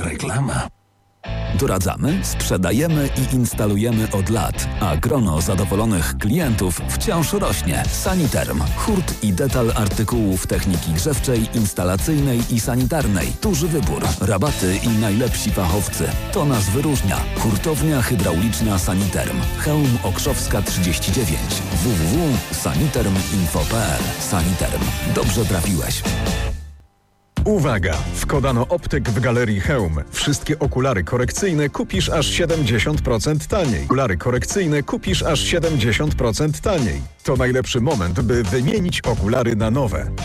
reklama. Doradzamy, sprzedajemy i instalujemy od lat, a grono zadowolonych klientów wciąż rośnie. Saniterm. Hurt i detal artykułów techniki grzewczej, instalacyjnej i sanitarnej. Duży wybór, rabaty i najlepsi fachowcy. To nas wyróżnia. Hurtownia hydrauliczna Saniterm. Chełm Okrzowska 39. www.saniterminfo.pl. Saniterm. Dobrze trafiłeś. Uwaga! W Kodano Optyk w Galerii Chełm. Wszystkie okulary korekcyjne kupisz aż 70% taniej. Okulary korekcyjne kupisz aż 70% taniej. To najlepszy moment, by wymienić okulary na nowe.